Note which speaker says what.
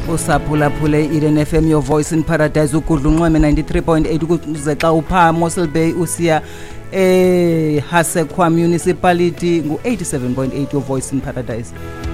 Speaker 1: usaphulaphule Eden FM, your voice in paradise. Ukudlunqweme 93.8 ukuze xa upha Mossel Bay usiya Hasekwa Municipality ngu 87.8, your voice in paradise.